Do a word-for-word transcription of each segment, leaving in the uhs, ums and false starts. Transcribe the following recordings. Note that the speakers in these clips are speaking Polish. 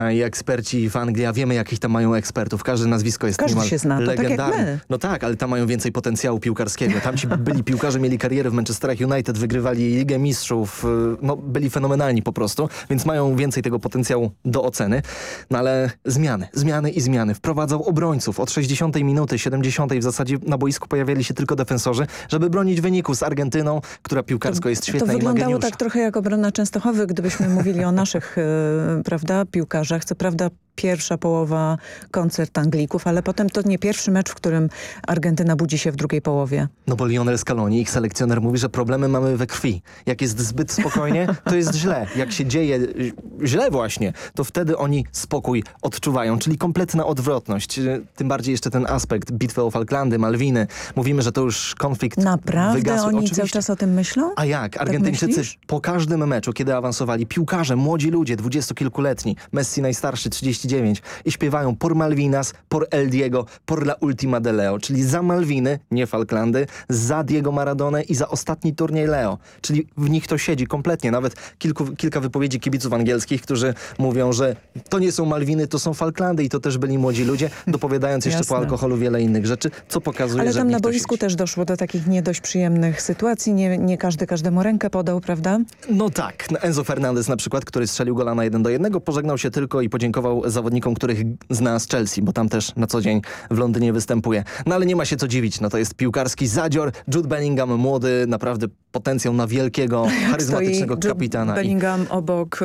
i eksperci w Anglii, a wiemy jakich tam mają ekspertów. Każde nazwisko jest Każdy niemal się zna, to legendarne. tak jak my. No tak, ale tam mają więcej potencjału piłkarskiego. Tam ci byli piłkarze, mieli karierę w Manchesterach United, wygrywali Ligę Mistrzów, no byli fenomenalni po prostu, więc mają więcej tego potencjału do oceny. No ale zmiany, zmiany i zmiany. Wprowadzał obrońców. Od sześćdziesiątej minuty, siedemdziesiątej w zasadzie na boisku pojawiali się tylko defensorzy, żeby bronić wyniku z Argentyną, która piłkarsko jest świetna to i ma wyglądało geniusza. tak trochę jak obrona Częstochowy, gdybyśmy mówili o naszych yy, prawda, piłkarzach. Co prawda pierwsza połowa koncert Anglików, ale potem to nie pierwszy mecz, w którym Argentyna budzi się w drugiej połowie. No bo Lionel Scaloni, ich selekcjoner, mówi, że problemy mamy we krwi. Jak jest zbyt spokojnie, to jest źle. Jak się dzieje źle właśnie, to wtedy oni spokój odczuwają, czyli kompletna odwrotność. Tym bardziej jeszcze ten aspekt bitwy o Falklandy, Malwiny. Mówimy, że to już konflikt Naprawdę wygasły. oni Oczywiście. cały czas o tym myślą? A jak? Argentyńczycy myślisz? po każdym meczu, kiedy awansowali, piłkarze, młodzi ludzie, dwudziestokilkuletni, Messi najstarszy, trzydzieści dziewięć, i śpiewają por Malvinas, por El Diego, por la Ultima de Leo, czyli za Malwiny, nie Falklandy, za Diego Maradonę i za ostatni turniej Leo. Czyli w nich to siedzi kompletnie. Nawet kilku, kilka wypowiedzi kibiców angielskich, którzy mówią, że to nie są Malwiny, to są Falklandy i to też byli młodzi ludzie, dopowiadając jeszcze po alkoholu wiele innych rzeczy, co pokazuje, Ale że tam w na nich to boisku siedzi. też doszło do takich nie dość przyjemnych sytuacji. Nie, nie każdy każdemu rękę podał, prawda? No tak. Enzo Fernandez na przykład, który strzelił gola na jeden do jednego, pożegnał się tylko i podziękował zawodnikom, których zna z Chelsea, bo tam też na co dzień w Londynie występuje. No ale nie ma się co dziwić, no to jest piłkarski zadzior. Jude Bellingham, młody, naprawdę potencjał na wielkiego, charyzmatycznego Stoi kapitana. Bellingham I... obok y,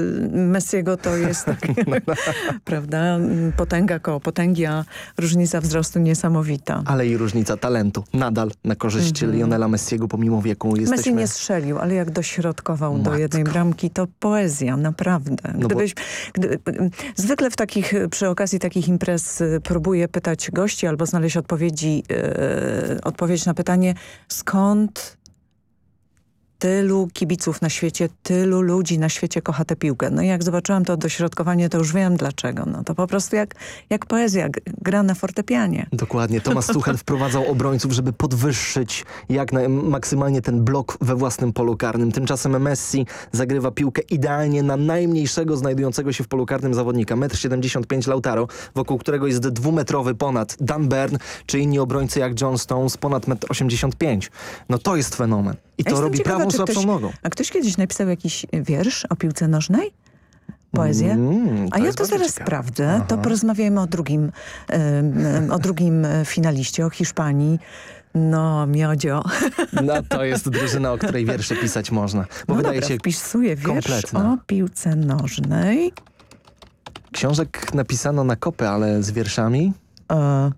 Messiego to jest taki, prawda, potęga koło potęgi, a różnica wzrostu niesamowita. Ale i różnica talentu. Nadal na korzyść mm-hmm. Lionela Messiego pomimo wieku. Jesteśmy... Messi nie strzelił, ale jak dośrodkował Matko. do jednej bramki, to poezja, naprawdę. No Gdybyś, bo... gdy, zwykle w takich, przy okazji takich imprez próbuję pytać gości albo znaleźć odpowiedzi, yy, odpowiedź na pytanie, skąd tylu kibiców na świecie, tylu ludzi na świecie kocha tę piłkę. No i jak zobaczyłam to dośrodkowanie, to już wiem dlaczego. No to po prostu jak, jak poezja gra na fortepianie. Dokładnie. Thomas Tuchel wprowadzał obrońców, żeby podwyższyć jak na, maksymalnie ten blok we własnym polu karnym. Tymczasem Messi zagrywa piłkę idealnie na najmniejszego znajdującego się w polu karnym zawodnika. metr siedemdziesiąt pięć Lautaro, wokół którego jest dwumetrowy ponad Dan Burn, czy inni obrońcy jak John Stones ponad metr osiemdziesiąt pięć. No to jest fenomen. I to robi ciekawa, prawą słabszą ktoś, nogą. A ktoś kiedyś napisał jakiś wiersz o piłce nożnej? Poezję? Mm, a ja to zaraz ciekawe. sprawdzę. Aha. To porozmawiajmy o drugim, um, o drugim finaliście, o Hiszpanii. No, miodzio. No to jest drużyna, o której wiersze pisać można. Bo No wydaje dobra, się wpisuję wiersz kompletna. o piłce nożnej. Książek napisano na kopę, ale z wierszami? E...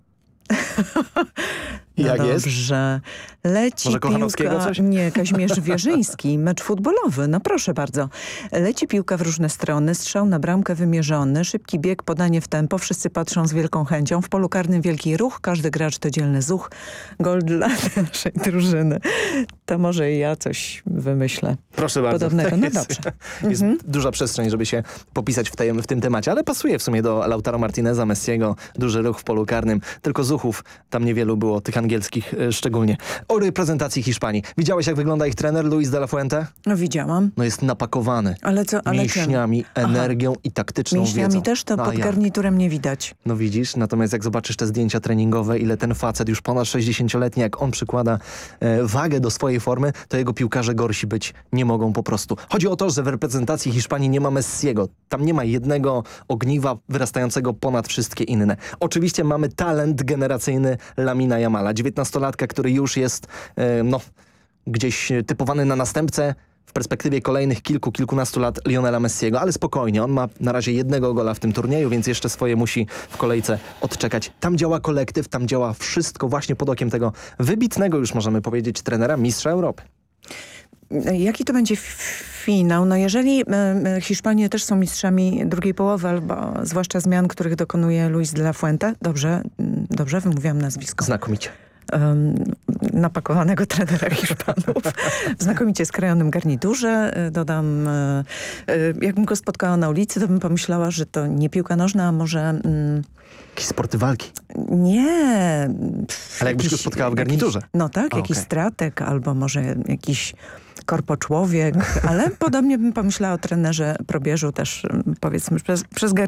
No Jak dobrze. jest? Leci Może Kochanowskiego piłka... coś? Nie, Kazimierz Wierzyński, mecz futbolowy. No proszę bardzo. Leci piłka w różne strony, strzał na bramkę wymierzony, szybki bieg, podanie w tempo. Wszyscy patrzą z wielką chęcią. W polu karnym wielki ruch, każdy gracz to dzielny zuch. Gol dla naszej drużyny. To może i ja coś wymyślę. Proszę bardzo. Podobnego. No jest, dobrze. Jest Mhm. duża przestrzeń, żeby się popisać w, tej, w tym temacie, ale pasuje w sumie do Lautaro Martineza, Messiego. Duży ruch w polu karnym. Tylko zuchów tam niewielu było, tych angielskich y, szczególnie. O reprezentacji Hiszpanii. Widziałeś, jak wygląda ich trener Luis de la Fuente? No widziałam. No jest napakowany Ale co? Ale mięśniami, czym? energią i taktyczną Mięśniami wiedzą. też to No, a pod jak? garniturem nie widać. No widzisz, natomiast jak zobaczysz te zdjęcia treningowe, ile ten facet już ponad sześćdziesięcioletni, jak on przykłada e, wagę do swojej formy, to jego piłkarze gorsi być nie mogą po prostu. Chodzi o to, że w reprezentacji Hiszpanii nie ma Messiego. Tam nie ma jednego ogniwa wyrastającego ponad wszystkie inne. Oczywiście mamy talent generacyjny Lamina Jamala, dziewiętnastolatka, który już jest e, no, gdzieś typowany na następcę w perspektywie kolejnych kilku, kilkunastu lat Lionela Messiego, ale spokojnie, on ma na razie jednego gola w tym turnieju, więc jeszcze swoje musi w kolejce odczekać. Tam działa kolektyw, tam działa wszystko właśnie pod okiem tego wybitnego, już możemy powiedzieć, trenera, mistrza Europy. Jaki to będzie finał? No jeżeli y, Hiszpanie też są mistrzami drugiej połowy, albo zwłaszcza zmian, których dokonuje Luis de la Fuente, dobrze, dobrze wymówiłam nazwisko. Znakomicie. um, napakowanego trenera Hiszpanów w znakomicie skrojonym garniturze. E, Dodam, e, e, jakbym go spotkała na ulicy, to bym pomyślała, że to nie piłka nożna, a może... Mm, Jakieś sporty walki. nie. Pff, Ale jakbyś go jakiś- spotkała w garniturze. Jakiś, no tak, A, jakiś okej. stratek albo może jakiś korpoczłowiek, ale podobnie bym pomyślała o trenerze probierzu też, mm, powiedzmy, przez, przez